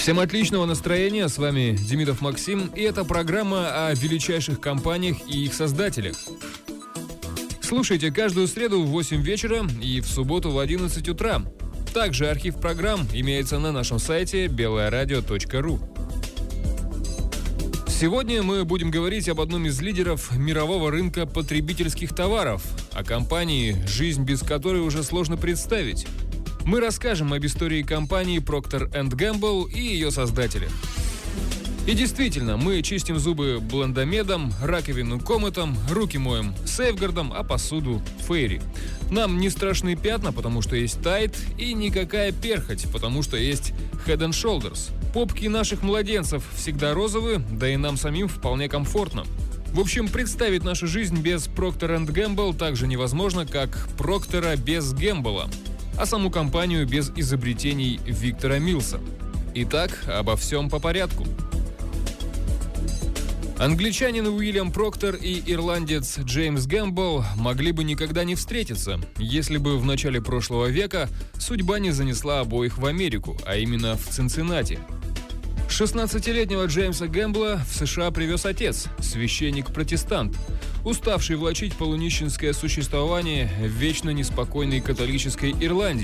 Всем отличного настроения, с вами Демидов Максим, и это программа о величайших компаниях и их создателях. Слушайте каждую среду в 8 вечера и в субботу в 11 утра. Также архив программ имеется на нашем сайте belayradio.ru. Сегодня мы будем говорить об одном из лидеров мирового рынка потребительских товаров, о компании, жизнь без которой уже сложно представить. Мы расскажем об истории компании Procter & Gamble и ее создателях. И действительно, мы чистим зубы блендомедом, раковину кометом, руки моем сейфгардом, а посуду фейри. Нам не страшны пятна, потому что есть Tide, и никакая перхоть, потому что есть Head & Shoulders. Попки наших младенцев всегда розовые, да и нам самим вполне комфортно. В общем, представить нашу жизнь без Procter & Gamble так же невозможно, как Проктора без Гэмбла, а саму компанию без изобретений Виктора Милса. Итак, обо всем по порядку. Англичанин Уильям Проктор и ирландец Джеймс Гэмбл могли бы никогда не встретиться, если бы в начале прошлого века судьба не занесла обоих в Америку, а именно в Цинциннати. 16-летнего Джеймса Гэмбла в США привез отец, священник-протестант, уставший влачить полунищенское существование в вечно неспокойной католической Ирландии.